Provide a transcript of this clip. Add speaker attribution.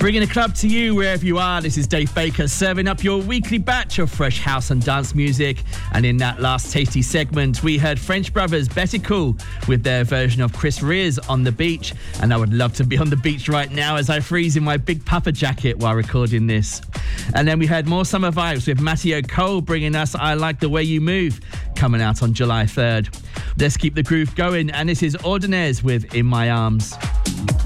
Speaker 1: Bringing the club to you wherever you are. This is Dave Baker serving up your weekly batch of fresh house and dance music. And in that last tasty segment, we heard French brothers Betty Cool with their version of Chris Rere's On the Beach. And I would love to be on the beach right now as I freeze in my big puffer jacket while recording this. And then we heard more summer vibes with Matty Cole bringing us I Like the Way You Move, coming out on July 3rd. Let's keep the groove going, and this is Ordinaires with In My Arms.